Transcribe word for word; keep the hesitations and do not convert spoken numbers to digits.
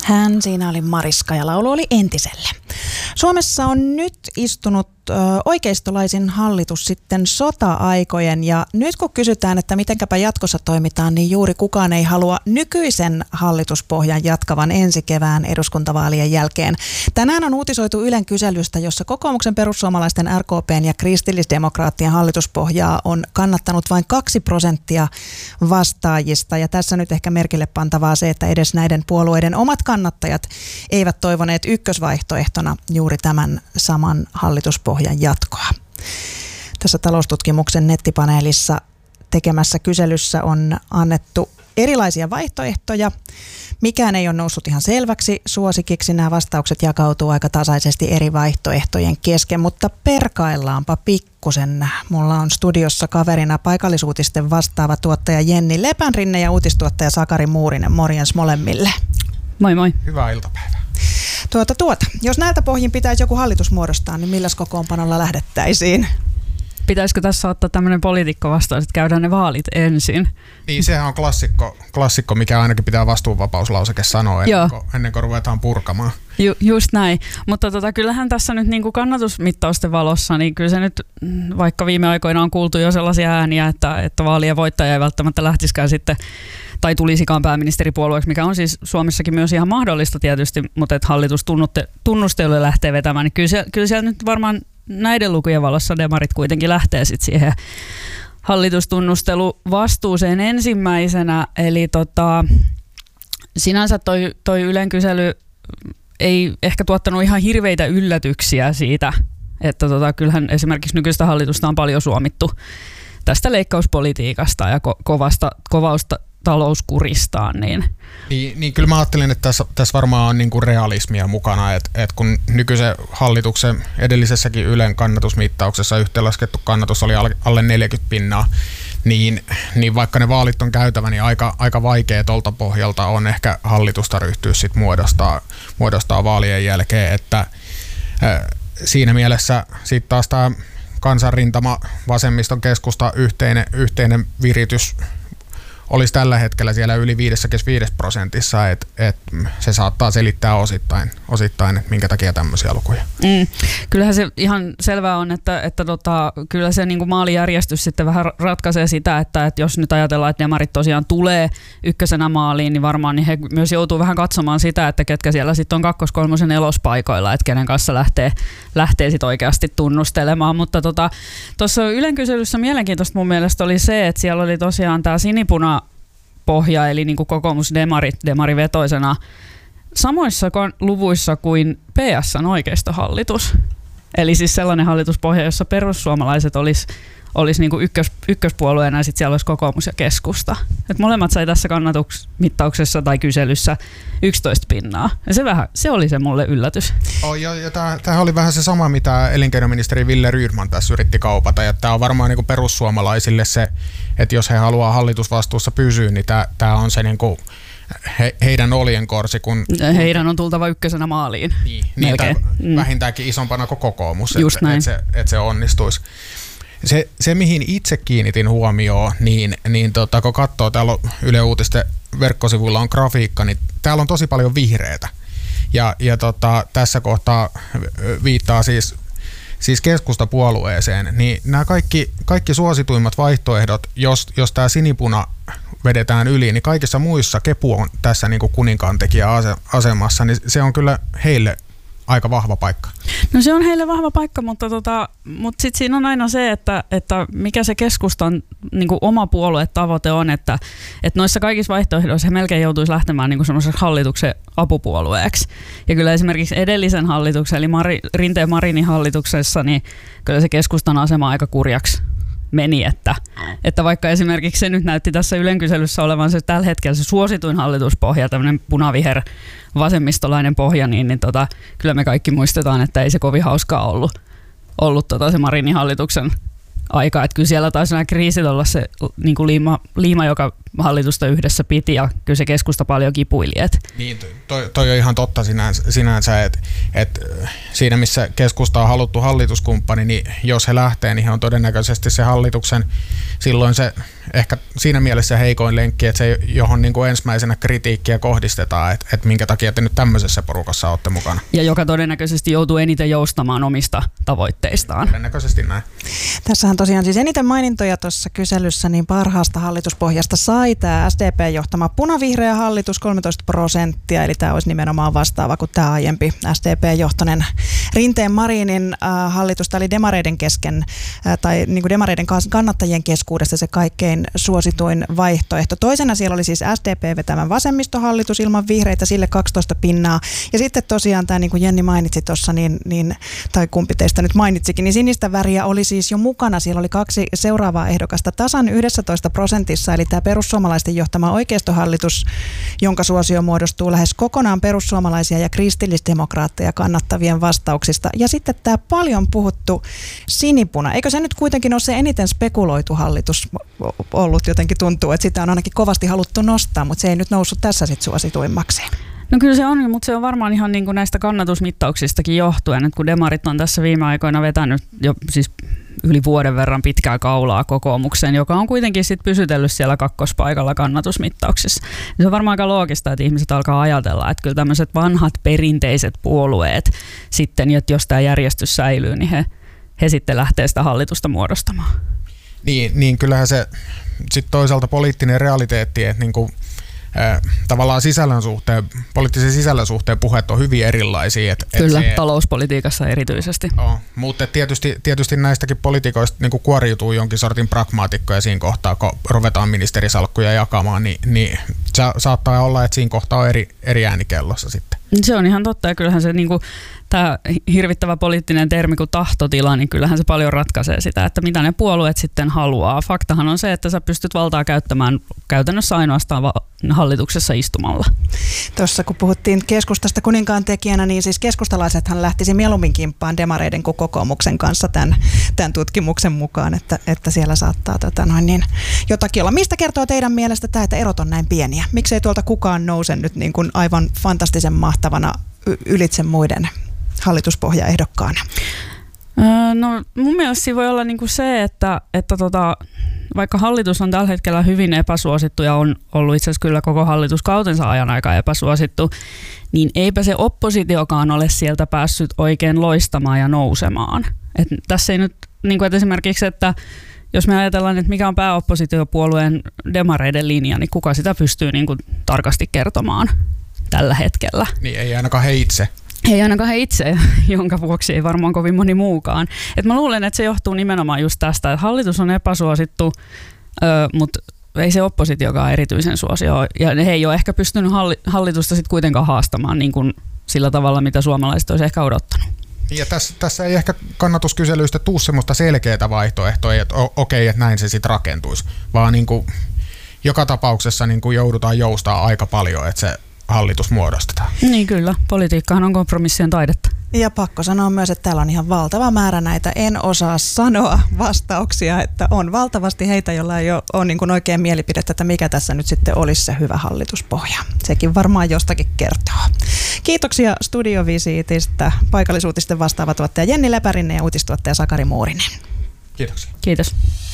Hän siinä oli Mariska ja laulu oli Entiselle. Suomessa on nyt istunut ö, oikeistolaisin hallitus sitten sota-aikojen ja nyt kun kysytään, että mitenkäpä jatkossa toimitaan, niin juuri kukaan ei halua nykyisen hallituspohjan jatkavan ensi kevään eduskuntavaalien jälkeen. Tänään on uutisoitu Ylen kyselystä, jossa kokoomuksen, perussuomalaisten, R K P:n ja kristillisdemokraattien hallituspohjaa on kannattanut vain kaksi prosenttia vastaajista ja tässä nyt ehkä merkille pantavaa se, että edes näiden puolueiden omat kannattajat eivät toivoneet ykkösvaihtoehtona juuri tämän saman hallituspohjan jatkoa. Tässä taloustutkimuksen nettipaneelissa tekemässä kyselyssä on annettu erilaisia vaihtoehtoja. Mikään ei ole noussut ihan selväksi suosikiksi. Nämä vastaukset jakautuu aika tasaisesti eri vaihtoehtojen kesken, mutta perkaillaanpa pikkusen. Mulla on studiossa kaverina paikallisuutisten vastaava tuottaja Jenni Lepänrinne ja uutistuottaja Sakari Muurinen. Morjens molemmille. Moi moi. Hyvää iltapäivää. Tuota, tuota. Jos näiltä pohjin pitäisi joku hallitus muodostaa, niin milläs kokoonpanolla lähdettäisiin? Pitäisikö tässä ottaa tämmöinen poliitikko vastaan, että käydään ne vaalit ensin? Niin, sehän on klassikko, klassikko mikä ainakin pitää vastuunvapauslauseke sanoa ennen kuin, ennen kuin ruvetaan purkamaan. Ju, just näin, mutta tota, kyllähän tässä nyt niin kuin kannatusmittausten valossa, niin kyllä se nyt, vaikka viime aikoina on kuultu jo sellaisia ääniä, että, että vaalien voittaja ei välttämättä lähtisikään sitten tai tulisikaan pääministeripuolueeksi, mikä on siis Suomessakin myös ihan mahdollista tietysti, mutta että hallitus tunnustelulle lähtee vetämään, niin kyllä, se, kyllä siellä nyt varmaan näiden lukujen valossa demarit kuitenkin lähtee sitten siihen hallitustunnustelu vastuuseen ensimmäisenä, eli tota, sinänsä toi, toi Ylen kysely ei ehkä tuottanut ihan hirveitä yllätyksiä siitä, että tota, kyllähän esimerkiksi nykyistä hallitusta on paljon suomittu tästä leikkauspolitiikasta ja ko- kovasta, kovausta talouskuristaan. Niin. Niin, niin kyllä mä ajattelin, että tässä, tässä varmaan on niin kuin realismia mukana, että, että kun nykyisen hallituksen edellisessäkin Ylen kannatusmittauksessa yhteenlaskettu kannatus oli alle neljäkymmentä pinnaa, niin, niin vaikka ne vaalit on käytävä, niin aika, aika vaikea tuolta pohjalta on ehkä hallitusta ryhtyä sit muodostaa, muodostaa vaalien jälkeen, että äh, siinä mielessä sitten taas tämä kansanrintama, vasemmiston keskusta, yhteinen, yhteinen viritys olisi tällä hetkellä siellä yli viisikymmentäviisi prosentissa, että et se saattaa selittää osittain, osittain että minkä takia tämmöisiä lukuja. Mm. Kyllähän se ihan selvää on, että, että tota, kyllä se niin kuin maalijärjestys sitten vähän ratkaisee sitä, että, että jos nyt ajatellaan, että demarit tosiaan tulee ykkösenä maaliin, niin varmaan niin he myös joutuu vähän katsomaan sitä, että ketkä siellä sitten on kakkos-, kolmosen, nelospaikoilla, että kenen kanssa lähtee, lähtee sitten oikeasti tunnustelemaan. Mutta tuossa tota, Ylen kyselyssä mielenkiintoista mun mielestä oli se, että siellä oli tosiaan tämä sinipuna pohja, eli niin kuin kokoomus demarit, demarivetoisena samoissa luvuissa kuin P S:n oikeistohallitus. Eli siis sellainen hallituspohja, jossa perussuomalaiset olisi olis niin kuin ykkös, ykköspuolueena ja sitten siellä olisi kokoomus ja keskusta. Et molemmat sai tässä kannatuksmittauksessa tai kyselyssä yksitoista pinnaa. Ja se, vähän, se oli se mulle yllätys. Oh, ja, ja tämähän oli vähän se sama, mitä elinkeinoministeri Ville Rydman tässä yritti kaupata. Ja tämä on varmaan niin kuin perussuomalaisille se, että jos he haluaa hallitusvastuussa pysyä, niin tämä on se niin kuin he, heidän oljenkorsi. Kun, heidän on tultava ykkösenä maaliin. Niin, niin mm. vähintäänkin isompana kuin kokoomus, että et se, et se onnistuisi. Se, se, mihin itse kiinnitin huomioon, niin, niin tota, kun katsoo, täällä on Yle Uutisten verkkosivuilla on grafiikka, niin täällä on tosi paljon vihreätä. Ja, ja tota, tässä kohtaa viittaa siis, siis keskustapuolueeseen, niin nämä kaikki, kaikki suosituimmat vaihtoehdot, jos, jos tämä sinipuna vedetään yli, niin kaikissa muissa Kepu on tässä niin kuin kuninkaantekijäasemassa, niin se on kyllä heille aika vahva paikka. No se on heille vahva paikka, mutta, tota, mutta sitten siinä on aina se, että, että mikä se keskustan niin kuin oma puoluetavoite on, että, että noissa kaikissa vaihtoehdoissa he melkein joutuisi lähtemään niin kuin semmoiseksi hallituksen apupuolueeksi. Ja kyllä esimerkiksi edellisen hallituksen, eli Mari, Rinteen-Marinin hallituksessa, niin kyllä se keskustan asema aika kurjaksi meni, että, että vaikka esimerkiksi se nyt näytti tässä Ylen kyselyssä olevan se tällä hetkellä se suosituin hallituspohja, tämmöinen punaviher vasemmistolainen pohja, niin, niin tota, kyllä me kaikki muistetaan, että ei se kovin hauskaa ollut, ollut tota se Marinin hallituksen aika, että kyllä siellä taisi nämä kriisit olla se niin kuin liima, liima, joka hallitusta yhdessä piti ja kyllä se keskusta paljon kipuili. Et. Niin, toi, toi on ihan totta sinänsä, sinänsä että et siinä missä keskusta on haluttu hallituskumppani, niin jos he lähtee, niin he on todennäköisesti se hallituksen silloin se ehkä siinä mielessä heikoin lenkki, että se johon niin kuin ensimmäisenä kritiikkiä kohdistetaan, että, että minkä takia te nyt tämmöisessä porukassa olette mukana. Ja joka todennäköisesti joutuu eniten joustamaan omista tavoitteistaan. Todennäköisesti näin. Tässähän tosiaan siis eniten mainintoja tuossa kyselyssä niin parhaasta hallituspohjasta sai tämä S D P-johtama punavihreä hallitus kolmetoista prosenttia, eli tämä olisi nimenomaan vastaava kuin tämä aiempi S D P-johtoinen Rinteen-Marinin äh, hallitus. Tämä oli demareiden kesken, äh, tai niin kuin demareiden kannattajien keskuudessa se kaikkein suosituin vaihtoehto. Toisena siellä oli siis S D P vetämän vasemmistohallitus ilman vihreitä, sille kaksitoista pinnaa. Ja sitten tosiaan tämä, niin kuin Jenni mainitsi tuossa, niin, niin, tai kumpi teistä nyt mainitsikin, niin sinistä väriä oli siis jo mukana. Siellä oli kaksi seuraavaa ehdokasta tasan yksitoista prosentissa, eli tämä perussuomalaisten johtama oikeistohallitus, jonka suosio muodostuu lähes kokonaan perussuomalaisia ja kristillisdemokraatteja kannattavien vastauksista. Ja sitten tämä paljon puhuttu sinipuna. Eikö se nyt kuitenkin ole se eniten spekuloitu hallitus ollut? Jotenkin tuntuu, että sitä on ainakin kovasti haluttu nostaa, mutta se ei nyt noussut tässä sitten suosituimmaksi. No kyllä se on, mutta se on varmaan ihan niin kuin näistä kannatusmittauksistakin johtuen, että kun demarit on tässä viime aikoina vetänyt jo siis yli vuoden verran pitkää kaulaa kokoomukseen, joka on kuitenkin sitten pysytellyt siellä kakkospaikalla kannatusmittauksissa. Se on varmaan aika loogista, että ihmiset alkaa ajatella, että kyllä tämmöiset vanhat perinteiset puolueet sitten, että jos tämä järjestys säilyy, niin he, he sitten lähtee sitä hallitusta muodostamaan. Niin, niin kyllähän se sitten toisaalta poliittinen realiteetti, että niinku Äh, tavallaan sisällön suhteen, poliittisen sisällön suhteen puheet on hyvin erilaisia. Et, Kyllä, et se, talouspolitiikassa erityisesti. On, mutta tietysti, tietysti näistäkin poliitikoista niin kuin kuoriutuu jonkin sortin pragmaatikkoja siinä kohtaa, kun ruvetaan ministerisalkkuja jakamaan, niin, niin sa- saattaa olla, että siinä kohtaa on eri, eri äänikellossa sitten. Se on ihan totta ja kyllähän se niinku, tämä hirvittävä poliittinen termi kuin tahtotila, niin kyllähän se paljon ratkaisee sitä, että mitä ne puolueet sitten haluaa. Faktahan on se, että sä pystyt valtaa käyttämään käytännössä ainoastaan va- hallituksessa istumalla. Tuossa kun puhuttiin keskustasta kuninkaan tekijänä, niin siis keskustalaisethan lähtisi mieluummin kimppaan demareiden kuin kokoomuksen kanssa tämän, tämän tutkimuksen mukaan, että, että siellä saattaa tota noin niin jotakin olla. Mistä kertoo teidän mielestä tämä, että erot on näin pieniä? Miksei tuolta kukaan nouse nyt niin kuin aivan fantastisen mahtavana ylitse muiden hallituspohjaehdokkaana? No mun mielestä siinä voi olla niinku se, että, että tota, vaikka hallitus on tällä hetkellä hyvin epäsuosittu ja on ollut itse asiassa kyllä koko hallituskautensa ajan aika epäsuosittu, niin eipä se oppositiokaan ole sieltä päässyt oikein loistamaan ja nousemaan. Et tässä ei nyt, niinku, et esimerkiksi, että jos me ajatellaan, että mikä on pääoppositiopuolueen demareiden linja, niin kuka sitä pystyy niinku tarkasti kertomaan tällä hetkellä? Niin ei ainakaan he itse. Ei ainakaan he itse, jonka vuoksi ei varmaan kovin moni muukaan. Et mä luulen, että se johtuu nimenomaan just tästä, että hallitus on epäsuosittu, mutta ei se oppositiokaan erityisen suosio. Ja he ei ole ehkä pystynyt hallitusta sit kuitenkaan haastamaan niin kuin sillä tavalla, mitä suomalaiset olisi ehkä odottanut. Ja tässä, tässä ei ehkä kannatuskyselyistä tule semmoista selkeää vaihtoehtoa, että okei, että näin se sitten rakentuisi, vaan niin kuin joka tapauksessa niin kuin joudutaan joustaa aika paljon, että se hallitus muodostetaan. Niin kyllä, politiikkahan on kompromissien taidetta. Ja pakko sanoa myös, että täällä on ihan valtava määrä näitä en osaa sanoa vastauksia, että on valtavasti heitä, joilla ei ole, ole niin kuin oikein mielipidettä, että mikä tässä nyt sitten olisi se hyvä hallituspohja. Sekin varmaan jostakin kertoo. Kiitoksia studiovisiitistä paikallisuutisten vastaava tuottaja Jenni Lepärinen ja uutistuottaja Sakari Muurinen. Kiitoksia. Kiitos.